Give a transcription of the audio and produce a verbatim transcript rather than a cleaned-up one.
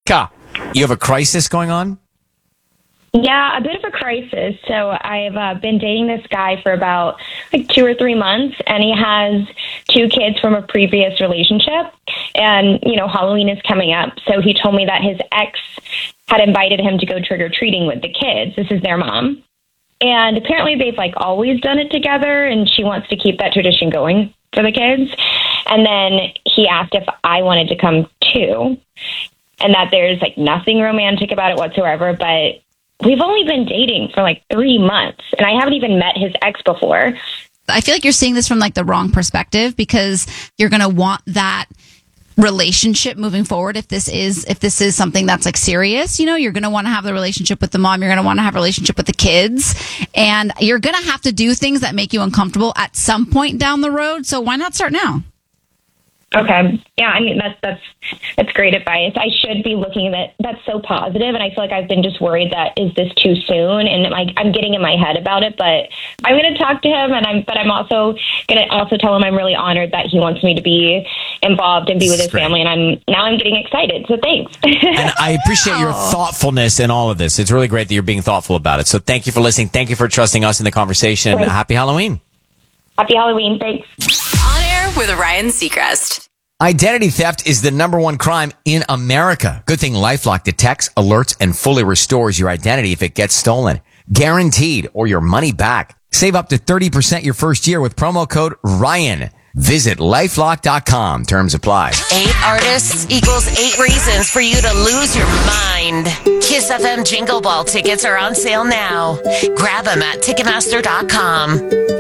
Ka, you have a crisis going on? Yeah, a bit of a crisis. So I've uh, been dating this guy for about like two or three months, and he has two kids from a previous relationship. And, you know, Halloween is coming up. So he told me that his ex had invited him to go trick-or-treating with the kids. This is their mom. And apparently they've like always done it together, and she wants to keep that tradition going for the kids. And then he asked if I wanted to come too, and that there's like nothing romantic about it whatsoever, but we've only been dating for like three months, and I haven't even met his ex before. I feel like you're seeing this from like the wrong perspective, because you're going to want that relationship moving forward. If this is, if this is something that's like serious, you know, you're going to want to have the relationship with the mom. You're going to want to have a relationship with the kids, and you're going to have to do things that make you uncomfortable at some point down the road. So why not start now? Okay. Yeah, I mean, that's, that's, that's great advice. I should be looking at it. That's so positive, and I feel like I've been just worried that, is this too soon? And like, I'm getting in my head about it, but I'm going to talk to him, and I'm, but I'm also going to also tell him I'm really honored that he wants me to be involved and be with his great. family, and I'm, now I'm getting excited, so thanks. And I appreciate your thoughtfulness in all of this. It's really great that you're being thoughtful about it. So thank you for listening. Thank you for trusting us in the conversation. Great. Happy Halloween. Happy Halloween. Thanks. On Air with Ryan Seacrest. Identity theft is the number one crime in America. Good thing LifeLock detects, alerts, and fully restores your identity if it gets stolen. Guaranteed, or your money back. Save up to thirty percent your first year with promo code Ryan. Visit lifelock dot com. Terms apply. Eight artists equals eight reasons for you to lose your mind. Kiss F M Jingle Ball tickets are on sale now. Grab them at Ticketmaster dot com.